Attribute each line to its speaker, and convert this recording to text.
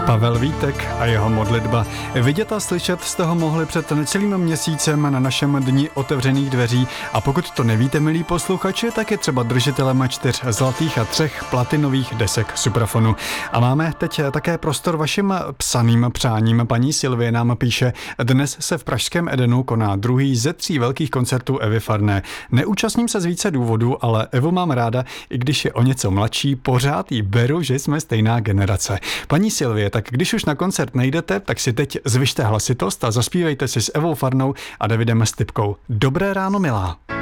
Speaker 1: Pavel Vítek a jeho modlitba. Vidět a slyšet jste ho mohli před necelým měsícem na našem dni otevřených dveří a pokud to nevíte, milí posluchači, tak je třeba držitelem 4 zlatých a 3 platinových desek Suprafonu. A máme teď také prostor vašim psaným přáním. Paní Silvie nám píše, dnes se v pražském Edenu koná druhý ze 3 velkých koncertů Evy Farné. Neúčastním se z více důvodů, ale Evu mám ráda, i když je o něco mladší, pořád jí beru, že jsme stejná generace. Paní Silvie, tak když už na koncert nejdete, tak si teď zvyšte hlasitost a zaspívejte si s Evou Farnou a Davidem Stipkou. Dobré ráno, milá.